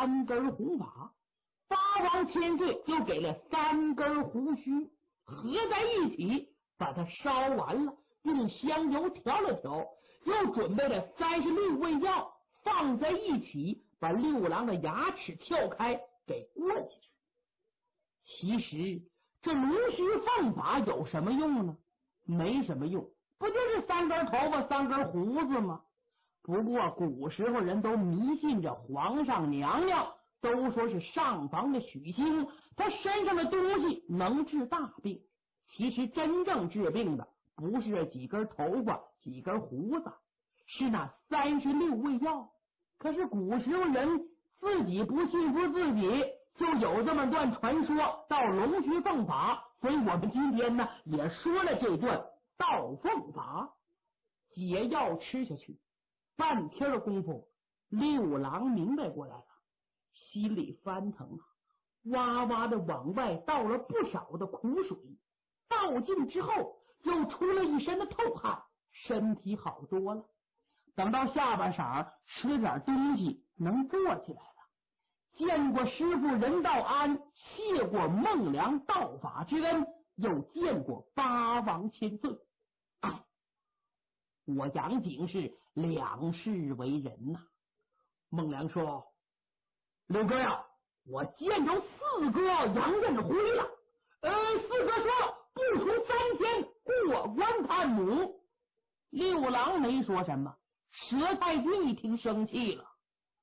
3根红发，八王千岁又给了3根胡须，合在一起把它烧完了，用香油调了调，又准备了36味药放在一起，把六郎的牙齿撬开给灌进去。其实这龙须凤法有什么用呢？没什么用，不就是3根头发3根胡子吗？不过古时候人都迷信着皇上娘娘，都说是上房的许仙，他身上的东西能治大病。其实真正治病的不是这几根头发几根胡子，是那36味药。可是古时候人自己不信服自己，就有这么段传说到龙须凤法，所以我们今天呢也说了这段道凤法。解药吃下去，半天的功夫，六郎明白过来了，心里翻腾啊，哇哇的往外倒了不少的苦水，倒尽之后又出了一身的透汗，身体好多了。等到下半晌吃点东西能坐起来了，见过师傅任道安，谢过孟良道法之恩，又见过八王千岁。哎，我杨景是两世为人呐。孟良说：“六哥呀，我见着4哥杨振辉了。4哥说不出3天过关探母。”六郎没说什么，佘太君一听生气了。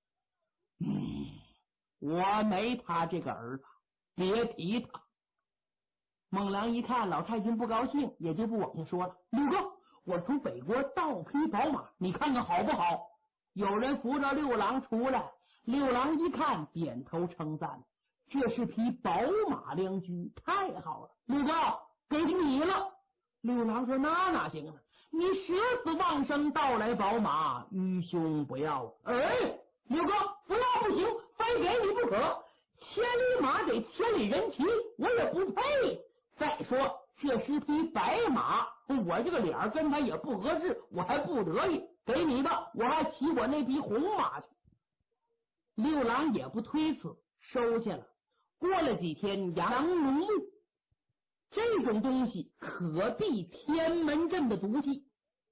我没他这个儿子，别提他。孟良一看老太君不高兴，也就不往下说了。六哥，我从北国倒匹宝马，你看看好不好？有人扶着六郎出来，六郎一看点头称赞，这是匹宝马良驹，太好了，六哥给你了。六郎说：“那哪行呢？你舍死忘生盗来宝马，愚兄不要。”六哥不要不行，非给你不可。千里马给千里人骑，我也不配。再说这是匹白马，我这个脸跟他也不合适，我还不得意。给你吧，我还骑我那匹红马去。六郎也不推辞，收下了。过了几天，降龙木这种东西可避天门阵的毒气。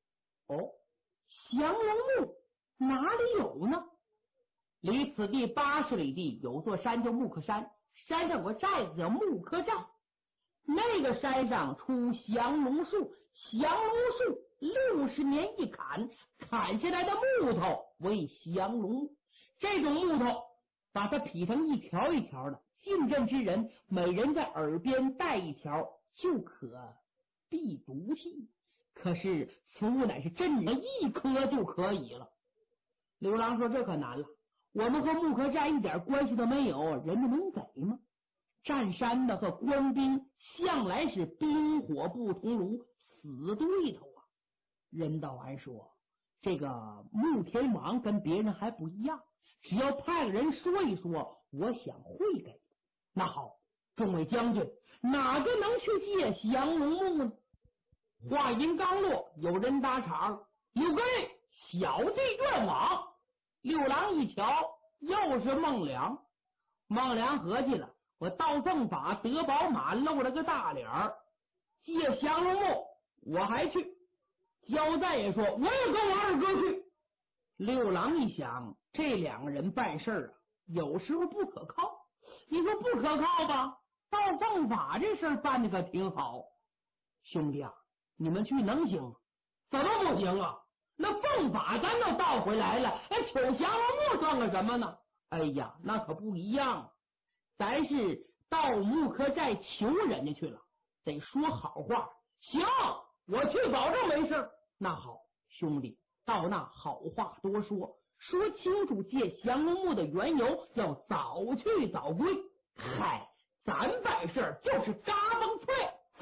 降龙木哪里有呢？离此地80里地有座山叫木刻山，山上有个寨子叫木刻寨。那个山上出降龙树，降龙树60年一砍，砍下来的木头为降龙木。这种木头把它劈成一条一条的，进阵之人每人在耳边戴一条，就可避毒气。可是此物乃是真人一颗就可以了。刘郎说：“这可难了，我们和木刻寨一点关系都没有，人家能给吗？占山的和官兵向来是冰火不同炉，死对头啊。”任道安说：“这个穆天王跟别人还不一样，只要派个人说一说，我想会给。那好，众位将军，哪个能去借降龙木呢？”话音刚落，有人搭茬：“有个小弟愿往。”六郎一瞧，又是孟良。孟良合计了，我道凤法得宝马露了个大脸儿，借降龙木我还去。焦赞也说：“我也跟我二哥去。”六郎一想，这2个人办事啊，有时候不可靠。你说不可靠吧，道凤法这事办的可挺好。兄弟啊，你们去能行吗？怎么不行啊？那凤法咱都倒回来了，求降龙木算个什么呢？哎呀，那可不一样，咱是到木刻寨求人家去了，得说好话。行，我去，保证没事。那好，兄弟，到那好话多说，说清楚借降龙木的缘由，要早去早归。嗨，咱办事就是嘎嘣脆。走。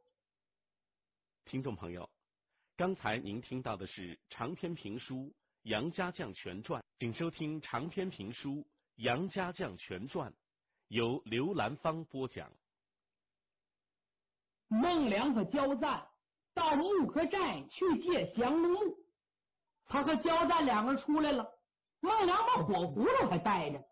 听众朋友，刚才您听到的是长篇评书《杨家将全传》，请收听长篇评书《杨家将全传》，由刘兰芳播讲。 孟良和焦赞到木刻寨去借降龙木，他和焦赞2个人出来了，孟良把火葫芦还带着。